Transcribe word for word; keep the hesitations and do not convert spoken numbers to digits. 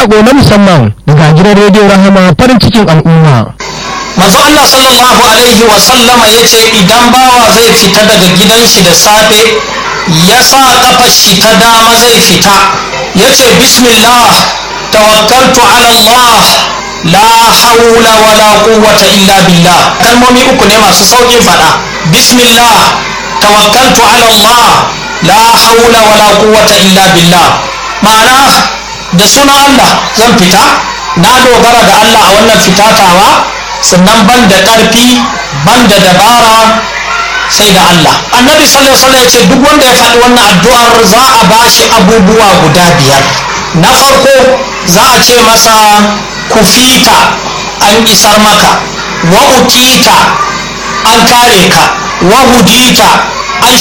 sako na musamman daga gidan rediyo Rahama farin cikin al'umma. Manzo Allah sallallahu alaihi wa sallama yace idan bawa zai fita daga gidan shi da safe ya sa kafar shi ta dama zai fita yace bismillah tawakkaltu ala Allah la hawla wala quwwata illa billah. Kalmomi uku ne masu saukin fada. Bismillah tawakkaltu ala Allah la hawla wala quwwata illa billah. Ma'ana da sunan Allah zan fita, na dogara da Allah a wannan fitatawa, sannan ban da ƙarfi ban da dabara sai da Allah. Annabi sallallahu alaihi wasallam ya ce duk wanda ya faɗi wannan addu'ar za a bashi abubuwa guda biyar. Na farko za a ce masa kufita, an isar maka, wa ukita, an kare ka, wa hudita,